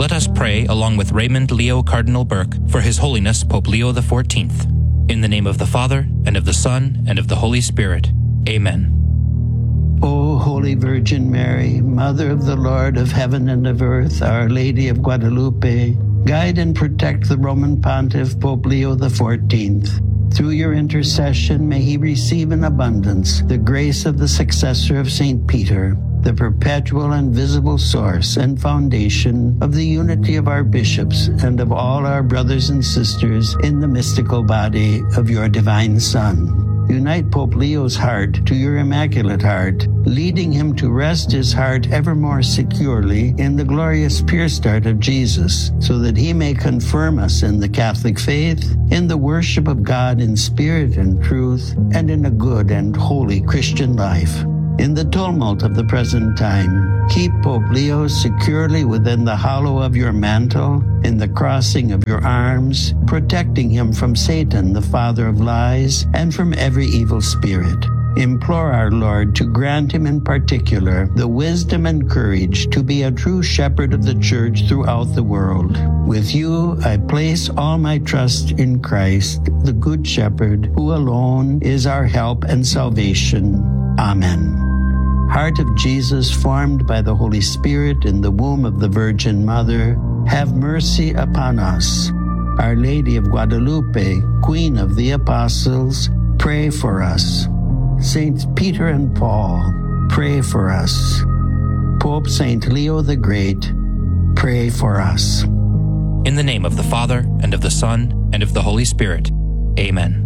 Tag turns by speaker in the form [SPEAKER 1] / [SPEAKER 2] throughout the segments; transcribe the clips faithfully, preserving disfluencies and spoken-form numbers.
[SPEAKER 1] Let us pray along with Raymond Leo Cardinal Burke for His Holiness Pope Leo the fourteenth. In the name of the Father, and of the Son, and of the Holy Spirit. Amen.
[SPEAKER 2] O Holy Virgin Mary, Mother of the Lord of heaven and of earth, Our Lady of Guadalupe, guide and protect the Roman Pontiff Pope Leo the fourteenth. Through your intercession, may he receive in abundance the grace of the successor of Saint Peter, the perpetual and visible source and foundation of the unity of our bishops and of all our brothers and sisters in the mystical body of your divine Son. Unite Pope Leo's heart to your Immaculate Heart, leading him to rest his heart ever more securely in the glorious pure start of Jesus, so that he may confirm us in the Catholic faith, in the worship of God in spirit and truth, and in a good and holy Christian life. In the tumult of the present time, keep Pope Leo securely within the hollow of your mantle, in the crossing of your arms, protecting him from Satan, the father of lies, and from every evil spirit. Implore our Lord to grant him in particular the wisdom and courage to be a true shepherd of the Church throughout the world. With you, I place all my trust in Christ, the Good Shepherd, who alone is our help and salvation. Amen. Heart of Jesus, formed by the Holy Spirit in the womb of the Virgin Mother, have mercy upon us. Our Lady of Guadalupe, Queen of the Apostles, pray for us. Saints Peter and Paul, pray for us. Pope Saint Leo the Great, pray for us.
[SPEAKER 1] In the name of the Father, and of the Son, and of the Holy Spirit. Amen.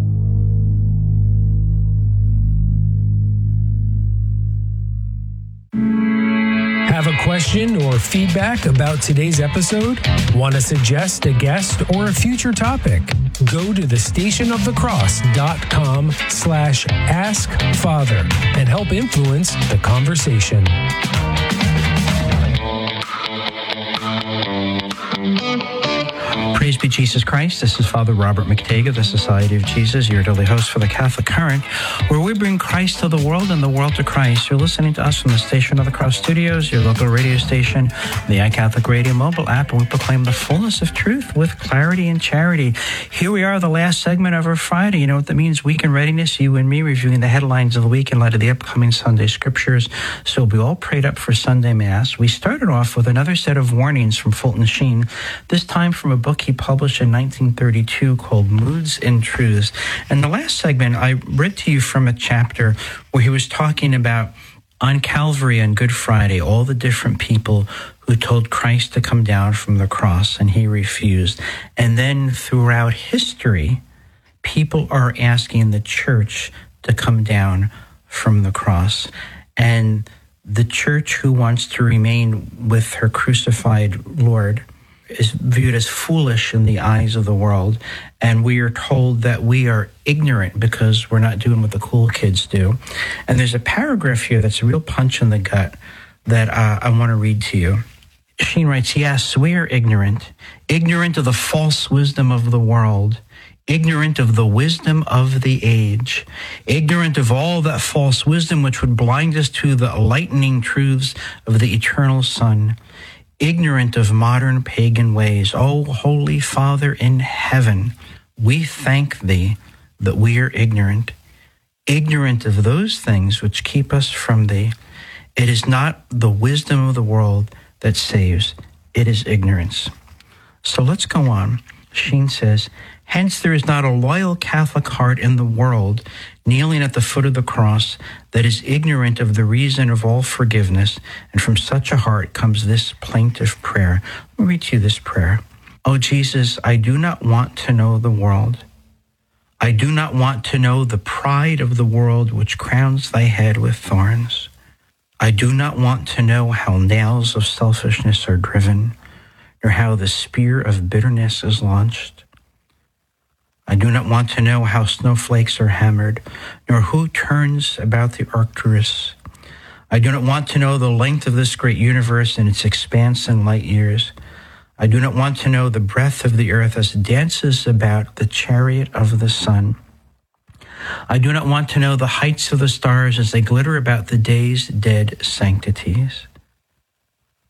[SPEAKER 3] Have a question or feedback about today's episode? Want to suggest a guest or a future topic? Go to the station of the cross dot com slash ask father and help influence the conversation.
[SPEAKER 4] Praise be Jesus Christ. This is Father Robert McTague of the Society of Jesus, your daily host for the Catholic Current, where we bring Christ to the world and the world to Christ. You're listening to us from the Station of the Cross Studios, your local radio station, the iCatholic Radio mobile app, and we proclaim the fullness of truth with clarity and charity. Here we are, the last segment of our Friday. You know what that means? Week in Readiness, you and me reviewing the headlines of the week in light of the upcoming Sunday scriptures. So we all prayed up for Sunday Mass. We started off with another set of warnings from Fulton Sheen, this time from a book he published in nineteen thirty-two called Moods and Truths. And the last segment, I read to you from a chapter where he was talking about on Calvary on Good Friday, all the different people who told Christ to come down from the cross, and he refused. And then throughout history, people are asking the church to come down from the cross. And the church who wants to remain with her crucified Lord is viewed as foolish in the eyes of the world, and we are told that we are ignorant because we're not doing what the cool kids do. And there's a paragraph here that's a real punch in the gut that uh, I want to read to you. Sheen writes, yes, we are ignorant, ignorant of the false wisdom of the world, ignorant of the wisdom of the age, ignorant of all that false wisdom which would blind us to the lightning truths of the eternal Son, ignorant of modern pagan ways. O Holy Father in heaven, we thank thee that we are ignorant, ignorant of those things which keep us from thee. It is not the wisdom of the world that saves, it is ignorance. So let's go on. Sheen says, hence there is not a loyal Catholic heart in the world kneeling at the foot of the cross that is ignorant of the reason of all forgiveness, and from such a heart comes this plaintive prayer. Let me read to you this prayer. O Jesus, I do not want to know the world. I do not want to know the pride of the world which crowns thy head with thorns. I do not want to know how nails of selfishness are driven, nor how the spear of bitterness is launched. I do not want to know how snowflakes are hammered, nor who turns about the Arcturus. I do not want to know the length of this great universe and its expanse in light years. I do not want to know the breadth of the earth as it dances about the chariot of the sun. I do not want to know the heights of the stars as they glitter about the day's dead sanctities.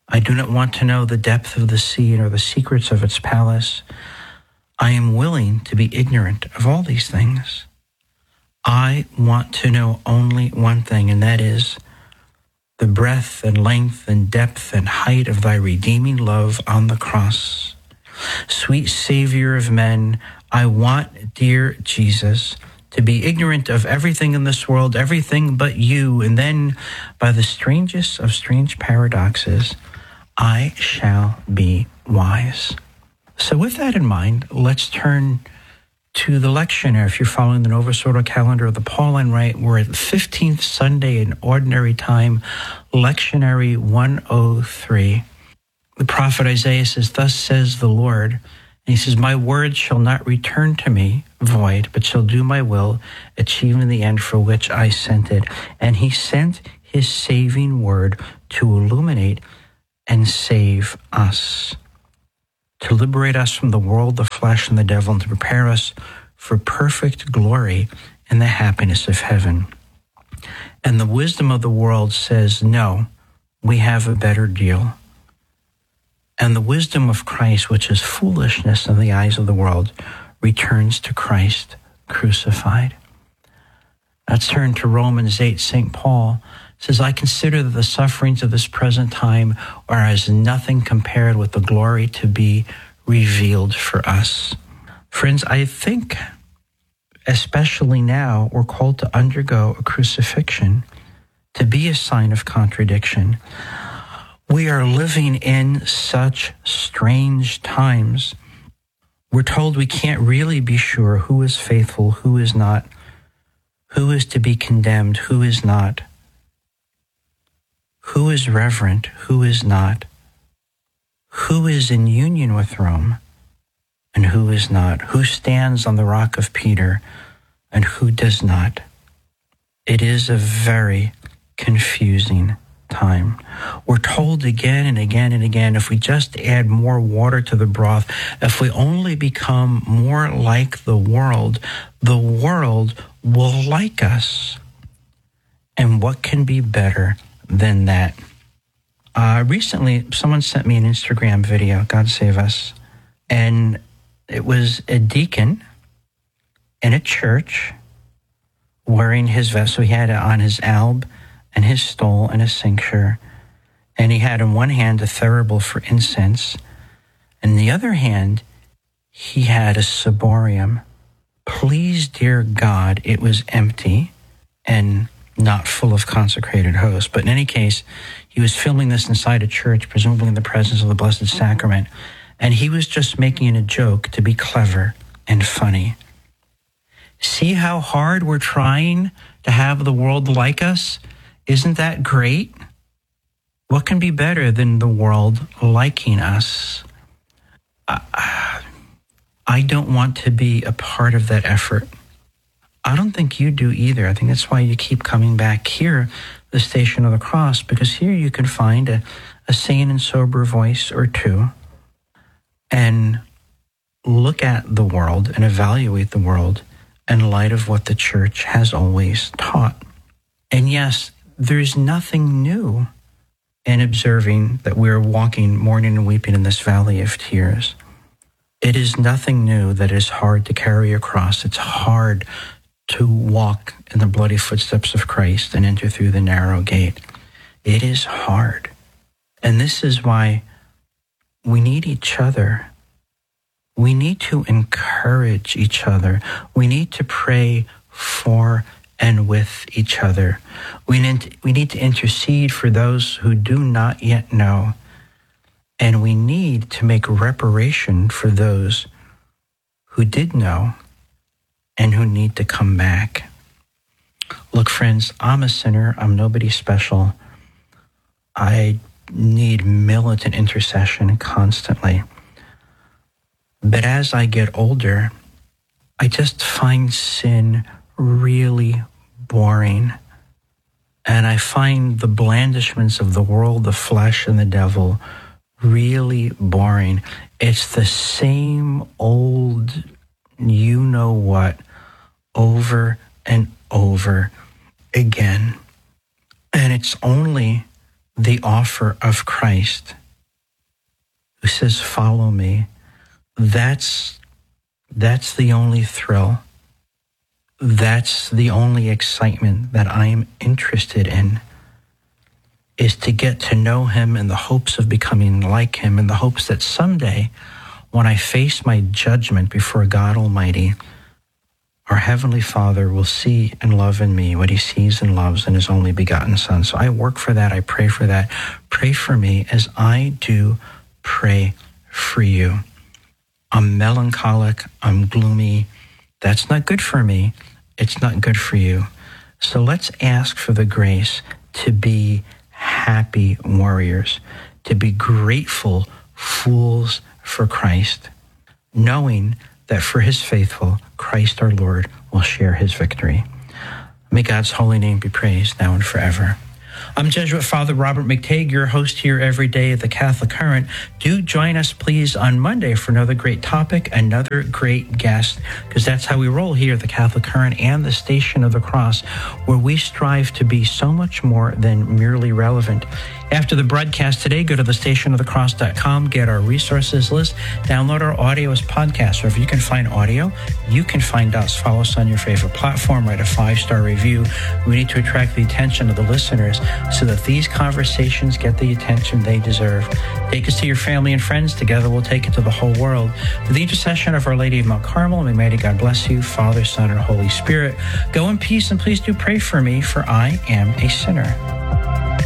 [SPEAKER 4] I do not want to know the depth of the sea nor the secrets of its palace. I am willing to be ignorant of all these things. I want to know only one thing, and that is the breadth and length and depth and height of thy redeeming love on the cross. Sweet Savior of men, I want, dear Jesus, to be ignorant of everything in this world, everything but you, and then, by the strangest of strange paradoxes, I shall be wise. So with that in mind, let's turn to the lectionary. If you're following the Novus Ordo calendar of the Pauline Rite, we're at the fifteenth Sunday in Ordinary Time, lectionary one oh three. The prophet Isaiah says, "Thus says the Lord," and he says, "My word shall not return to me void, but shall do my will, achieving the end for which I sent it." And he sent his saving word to illuminate and save us, to liberate us from the world, the flesh, and the devil, and to prepare us for perfect glory and the happiness of heaven. And the wisdom of the world says, no, we have a better deal. And the wisdom of Christ, which is foolishness in the eyes of the world, returns to Christ crucified. Let's turn to Romans eight. Saint Paul says, "I consider that the sufferings of this present time are as nothing compared with the glory to be revealed for us." Friends, I think, especially now, we're called to undergo a crucifixion, to be a sign of contradiction. We are living in such strange times. We're told we can't really be sure who is faithful, who is not, who is to be condemned, who is not. Who is reverent, who is not? Who is in union with Rome, and who is not? Who stands on the rock of Peter, and who does not? It is a very confusing time. We're told again and again and again, if we just add more water to the broth, if we only become more like the world, the world will like us. And what can be better than that? Uh, recently, someone sent me an Instagram video, God save us, and it was a deacon in a church wearing his vest. So he had on his alb and his stole and a cincture, and he had in one hand a thurible for incense, and in the other hand, he had a ciborium. Please, dear God, it was empty and not full of consecrated hosts. But in any case, he was filming this inside a church, presumably in the presence of the Blessed Sacrament, and he was just making a joke to be clever and funny. See how hard we're trying to have the world like us? Isn't that great? What can be better than the world liking us? I, I don't want to be a part of that effort. I don't think you do either. I think that's why you keep coming back here, the Station of the Cross, because here you can find a, a sane and sober voice or two and look at the world and evaluate the world in light of what the church has always taught. And yes, there's nothing new in observing that we're walking mourning and weeping in this valley of tears. It is nothing new that is hard to carry a cross. It's hard to walk in the bloody footsteps of Christ and enter through the narrow gate. It is hard. And this is why we need each other. We need to encourage each other. We need to pray for and with each other. We need, we need to intercede for those who do not yet know. And we need to make reparation for those who did know and who need to come back. Look, friends, I'm a sinner. I'm nobody special. I need militant intercession constantly. But as I get older, I just find sin really boring. And I find the blandishments of the world, the flesh, and the devil really boring. It's the same old you-know-what over and over again. And it's only the offer of Christ who says, follow me. That's, that's the only thrill. That's the only excitement that I am interested in, is to get to know him in the hopes of becoming like him, in the hopes that someday, when I face my judgment before God Almighty, our Heavenly Father will see and love in me what he sees and loves in his only begotten Son. So I work for that. I pray for that. Pray for me as I do pray for you. I'm melancholic. I'm gloomy. That's not good for me. It's not good for you. So let's ask for the grace to be happy warriors, to be grateful fools for Christ, knowing that for his faithful, Christ our Lord will share his victory. May God's holy name be praised now and forever. I'm Jesuit Father Robert McTague, your host here every day at the Catholic Current. Do join us, please, on Monday for another great topic, another great guest, because that's how we roll here at the Catholic Current and the Station of the Cross, where we strive to be so much more than merely relevant. After the broadcast today, go to the station of the cross dot com, get our resources list, download our audio as podcasts. Or if you can find audio, you can find us. Follow us on your favorite platform, write a five-star review. We need to attract the attention of the listeners so that these conversations get the attention they deserve. Take us to your family and friends. Together we'll take it to the whole world. Through the intercession of Our Lady of Mount Carmel, may mighty God bless you, Father, Son, and Holy Spirit. Go in peace, and please do pray for me, for I am a sinner.